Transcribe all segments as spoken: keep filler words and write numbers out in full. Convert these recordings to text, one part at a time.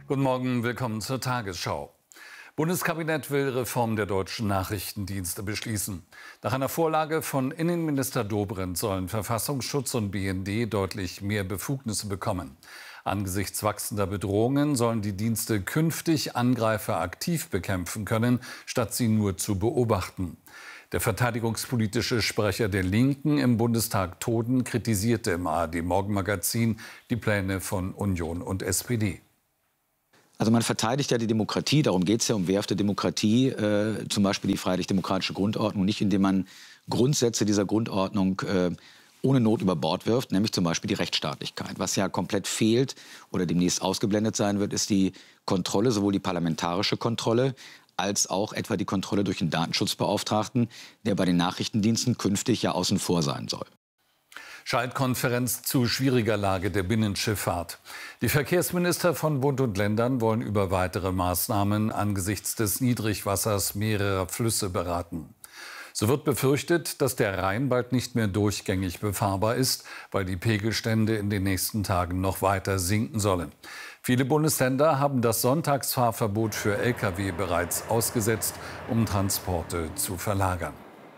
Guten Morgen, willkommen zur Tagesschau. Bundeskabinett will Reform der deutschen Nachrichtendienste beschließen. Nach einer Vorlage von Innenminister Dobrindt sollen Verfassungsschutz und B N D deutlich mehr Befugnisse bekommen. Angesichts wachsender Bedrohungen sollen die Dienste künftig Angreifer aktiv bekämpfen können, statt sie nur zu beobachten. Der verteidigungspolitische Sprecher der Linken im Bundestag Toden kritisierte im A R D-Morgenmagazin die Pläne von Union und S P D. Also man verteidigt ja die Demokratie, darum geht es ja um wehrhafte Demokratie, äh, zum Beispiel die freiheitlich-demokratische Grundordnung, nicht indem man Grundsätze dieser Grundordnung äh, ohne Not über Bord wirft, nämlich zum Beispiel die Rechtsstaatlichkeit. Was ja komplett fehlt oder demnächst ausgeblendet sein wird, ist die Kontrolle, sowohl die parlamentarische Kontrolle, als auch etwa die Kontrolle durch den Datenschutzbeauftragten, der bei den Nachrichtendiensten künftig ja außen vor sein soll. Schaltkonferenz zu schwieriger Lage der Binnenschifffahrt. Die Verkehrsminister von Bund und Ländern wollen über weitere Maßnahmen angesichts des Niedrigwassers mehrerer Flüsse beraten. So wird befürchtet, dass der Rhein bald nicht mehr durchgängig befahrbar ist, weil die Pegelstände in den nächsten Tagen noch weiter sinken sollen. Viele Bundesländer haben das Sonntagsfahrverbot für L K W bereits ausgesetzt, um Transporte zu verlagern.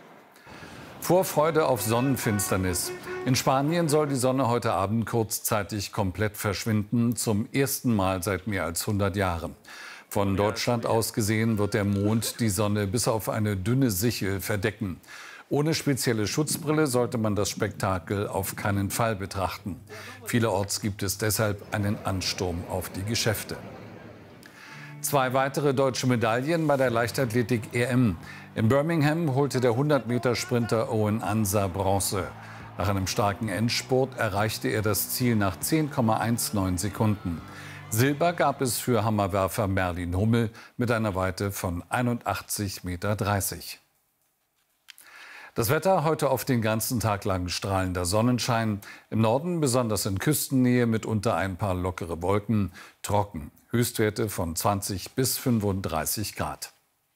Vorfreude auf Sonnenfinsternis. In Spanien soll die Sonne heute Abend kurzzeitig komplett verschwinden, zum ersten Mal seit mehr als hundert Jahren. Von Deutschland aus gesehen wird der Mond die Sonne bis auf eine dünne Sichel verdecken. Ohne spezielle Schutzbrille sollte man das Spektakel auf keinen Fall betrachten. Vielerorts gibt es deshalb einen Ansturm auf die Geschäfte. Zwei weitere deutsche Medaillen bei der Leichtathletik-E M. In Birmingham holte der hundert-Meter-Sprinter Owen Ansa Bronze. Nach einem starken Endspurt erreichte er das Ziel nach zehn Komma neunzehn Sekunden. Silber gab es für Hammerwerfer Merlin Hummel mit einer Weite von einundachtzig Komma dreißig Meter. Das Wetter heute auf den ganzen Tag lang strahlender Sonnenschein. Im Norden besonders in Küstennähe mitunter ein paar lockere Wolken. Trocken. Höchstwerte von zwanzig bis fünfunddreißig Grad.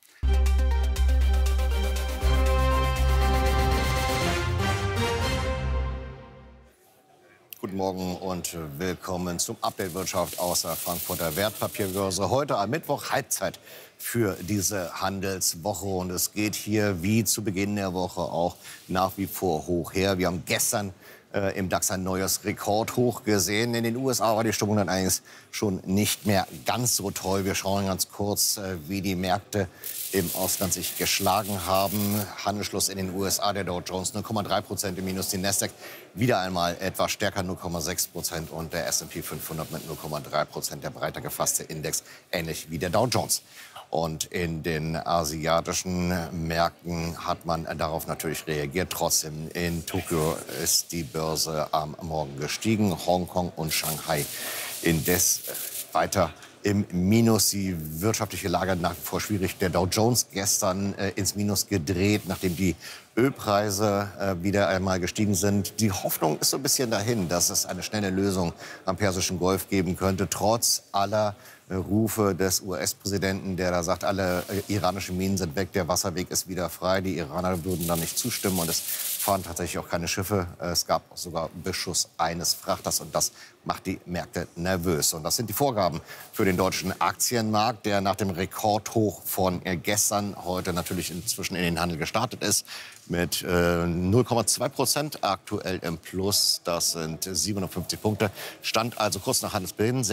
Guten Morgen und willkommen zum Update Wirtschaft aus der Frankfurter Wertpapierbörse. Heute am Mittwoch Halbzeit für diese Handelswoche. Und es geht hier wie zu Beginn der Woche auch nach wie vor hoch her. Wir haben gestern äh, im DAX ein neues Rekordhoch gesehen. In den U S A war die Stimmung dann eigentlich schon nicht mehr ganz so toll. Wir schauen ganz kurz, äh, wie die Märkte im Ausland sich geschlagen haben. Handelsschluss in den U S A, der Dow Jones null Komma drei Prozent im Minus, die Nasdaq wieder einmal etwas stärker, null Komma sechs Prozent und der S und P fünfhundert mit null Komma drei Prozent, der breiter gefasste Index, ähnlich wie der Dow Jones. Und in den asiatischen Märkten hat man darauf natürlich reagiert. Trotzdem in Tokio ist die Börse am Morgen gestiegen, Hongkong und Shanghai indes weiter im Minus. Die wirtschaftliche Lage nach wie vor schwierig. Der Dow Jones gestern äh, ins Minus gedreht, nachdem die Ölpreise äh, wieder einmal gestiegen sind. Die Hoffnung ist so ein bisschen dahin, dass es eine schnelle Lösung am Persischen Golf geben könnte, trotz aller äh, Rufe des U S-Präsidenten, der da sagt, alle äh, iranischen Minen sind weg, der Wasserweg ist wieder frei. Die Iraner würden da nicht zustimmen und es fahren tatsächlich auch keine Schiffe. Es gab sogar Beschuss eines Frachters und das macht die Märkte nervös. Und das sind die Vorgaben für den deutschen Aktienmarkt, der nach dem Rekordhoch von gestern heute natürlich inzwischen in den Handel gestartet ist. Mit äh, null Komma zwei Prozent aktuell im Plus. Das sind siebenundfünfzig Punkte. Stand also kurz nach Handelsbeginn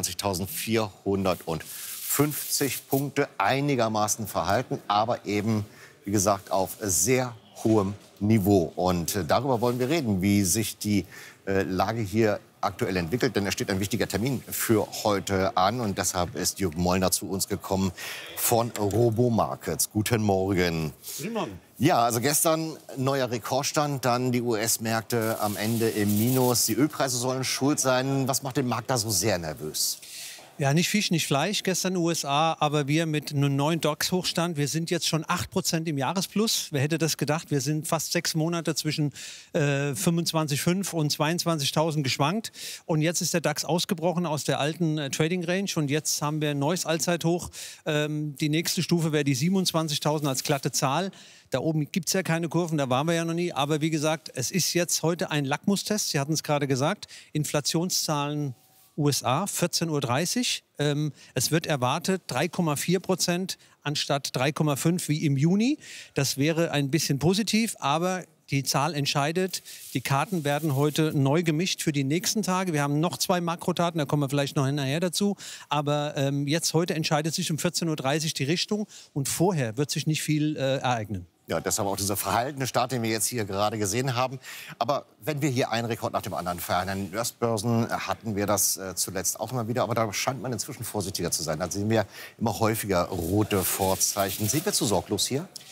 sechsundzwanzigtausendvierhundertfünfzig Punkte. Einigermaßen verhalten, aber eben, wie gesagt, auf sehr hohem Niveau. Und äh, darüber wollen wir reden, wie sich die äh, Lage hier aktuell entwickelt. Denn es steht ein wichtiger Termin für heute an. Und deshalb ist Jürgen Mollner zu uns gekommen von Robomarkets. Guten Morgen. Guten Morgen. Ja, also gestern neuer Rekordstand, dann die U S-Märkte am Ende im Minus. Die Ölpreise sollen schuld sein. Was macht den Markt da so sehr nervös? Ja, nicht Fisch, nicht Fleisch, gestern U S A, aber wir mit einem neuen DAX-Hochstand. Wir sind jetzt schon acht Prozent im Jahresplus. Wer hätte das gedacht? Wir sind fast sechs Monate zwischen äh, fünfundzwanzig Komma fünf und zweiundzwanzigtausend geschwankt. Und jetzt ist der DAX ausgebrochen aus der alten äh, Trading-Range. Und jetzt haben wir ein neues Allzeithoch. Ähm, die nächste Stufe wäre die siebenundzwanzigtausend als glatte Zahl. Da oben gibt es ja keine Kurven, da waren wir ja noch nie. Aber wie gesagt, es ist jetzt heute ein Lackmustest. Sie hatten es gerade gesagt. Inflationszahlen U S A, vierzehn Uhr dreißig. Ähm, es wird erwartet drei Komma vier Prozent anstatt drei Komma fünf wie im Juni. Das wäre ein bisschen positiv, aber die Zahl entscheidet. Die Karten werden heute neu gemischt für die nächsten Tage. Wir haben noch zwei Makrodaten, da kommen wir vielleicht noch hinterher dazu. Aber ähm, jetzt heute entscheidet sich um vierzehn Uhr dreißig die Richtung und vorher wird sich nicht viel äh, ereignen. Ja, deshalb auch dieser verhaltene Start, den wir jetzt hier gerade gesehen haben. Aber wenn wir hier einen Rekord nach dem anderen feiern, an den Börsen hatten wir das äh, zuletzt auch immer wieder. Aber da scheint man inzwischen vorsichtiger zu sein. Da sehen wir immer häufiger rote Vorzeichen. Sind wir zu sorglos hier?